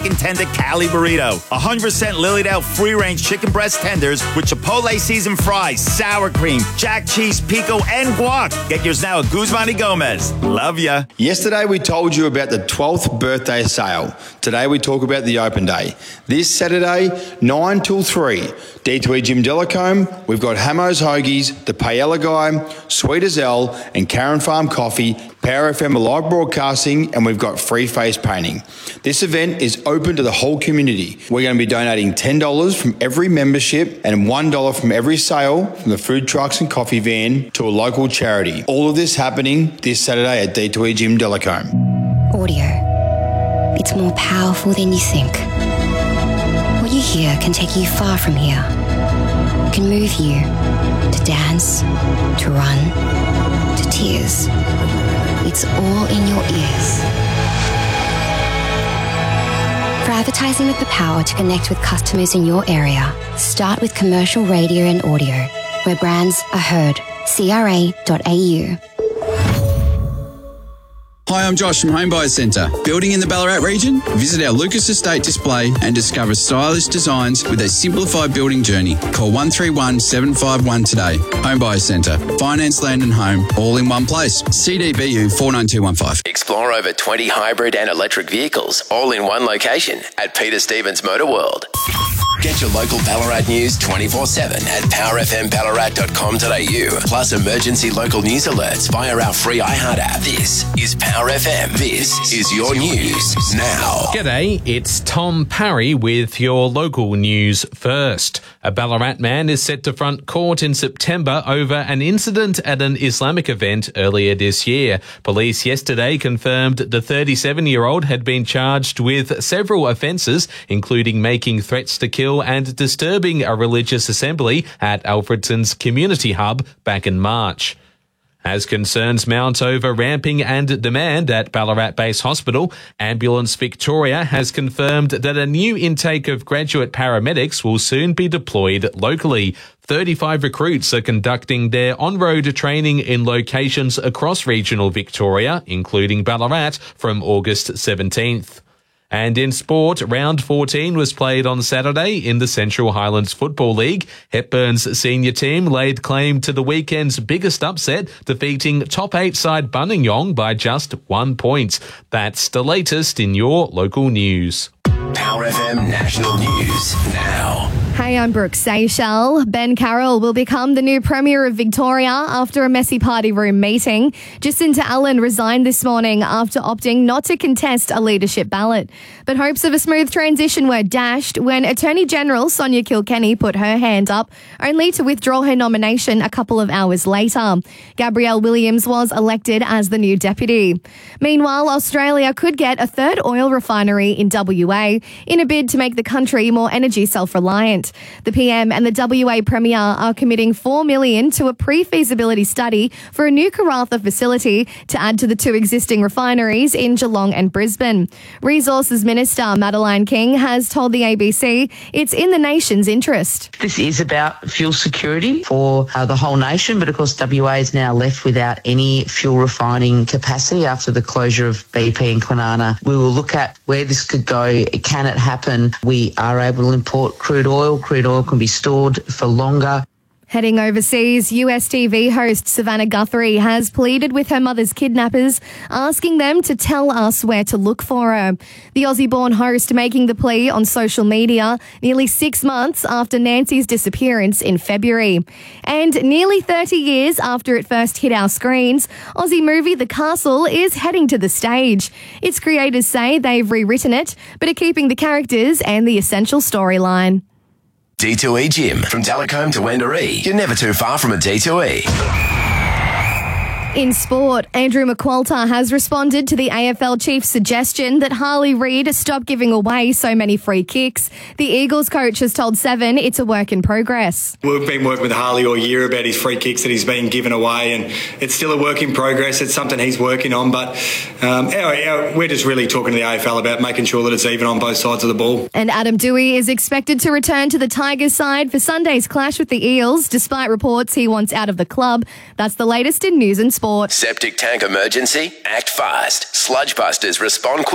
tender Cali burrito. 100% Lilydale free-range chicken breast tenders with Chipotle seasoned fries, sour cream, jack cheese, pico, and guac. Get yours now at Guzman y Gomez. Love ya. Yesterday we told you about the 12th birthday sale. Today we talk about the open day. This Saturday, 9 till 3. D2E Jim Delacombe, we've got Hamo's Hoagies, The Paella Guy, Sweet as L, and Karen Farm Coffee, Power FM live broadcasting, and we've got free face painting. This event is open to the whole community. We're going to be donating $10 from every membership and $1 from every sale from the food trucks and coffee van to a local charity. All of this happening this Saturday at D2E Jim Delacombe. Audio. It's more powerful than you think. What you hear can take you far from here. It can move you to dance, to run, to tears. It's all in your ears. For advertising with the power to connect with customers in your area, start with commercial radio and audio, where brands are heard. CRA.au. Hi, I'm Josh from Home Buyers Centre. Building in the Ballarat region? Visit our Lucas Estate display and discover stylish designs with a simplified building journey. Call 131 751 today. Home Buyers Centre. Finance, land and home, all in one place. CDBU 49215. Explore over 20 hybrid and electric vehicles, all in one location at Peter Stevens Motor World. Get your local Ballarat news 24/7 at powerfmballarat.com.au. Plus emergency local news alerts via our free iHeart app. This is Power FM. This is your news now. G'day, it's Tom Parry with your local news first. A Ballarat man is set to front court in September over an incident at an Islamic event earlier this year. Police yesterday confirmed the 37-year-old had been charged with several offences, including making threats to kill and disturbing a religious assembly at Alfredson's community hub back in March. As concerns mount over ramping and demand at Ballarat Base Hospital, Ambulance Victoria has confirmed that a new intake of graduate paramedics will soon be deployed locally. 35 recruits are conducting their on-road training in locations across regional Victoria, including Ballarat, from August 17th. And in sport, round 14 was played on Saturday in the Central Highlands Football League. Hepburn's senior team laid claim to the weekend's biggest upset, defeating top 8 side Buninyong by just 1 point. That's the latest in your local news. Power FM National News now. Hey, I'm Brooke Seychelles. Ben Carroll will become the new Premier of Victoria after a messy party room meeting. Jacinta Allen resigned this morning after opting not to contest a leadership ballot. But hopes of a smooth transition were dashed when Attorney General Sonia Kilkenny put her hand up, only to withdraw her nomination a couple of hours later. Gabrielle Williams was elected as the new deputy. Meanwhile, Australia could get a third oil refinery in WA in a bid to make the country more energy self-reliant. The PM and the WA Premier are committing $4 million to a pre-feasibility study for a new Karratha facility to add to the 2 existing refineries in Geelong and Brisbane. Resources Minister Madeleine King has told the ABC it's in the nation's interest. This is about fuel security for the whole nation, but of course WA is now left without any fuel refining capacity after the closure of BP and Kwinana. We will look at where this could go. Can it happen? We are able to import crude oil. Crude oil can be stored for longer. Heading overseas, US TV host Savannah Guthrie has pleaded with her mother's kidnappers, asking them to tell us where to look for her. The Aussie-born host making the plea on social media nearly 6 months after Nancy's disappearance in February. And nearly 30 years after it first hit our screens, Aussie movie The Castle is heading to the stage. Its creators say they've rewritten it, but are keeping the characters and the essential storyline. D2E Gym. From Delacombe to Wendouree. You're never too far from a D2E. In sport, Andrew McQualter has responded to the AFL chief's suggestion that Harley Reid stop giving away so many free kicks. The Eagles coach has told Seven it's a work in progress. We've been working with Harley all year about his free kicks that he's been given away, and it's still a work in progress. It's something he's working on, but we're just really talking to the AFL about making sure that it's even on both sides of the ball. And Adam Doueihi is expected to return to the Tigers side for Sunday's clash with the Eels, despite reports he wants out of the club. That's the latest in news and sport. Septic tank emergency? Act fast. Sludge busters respond quick.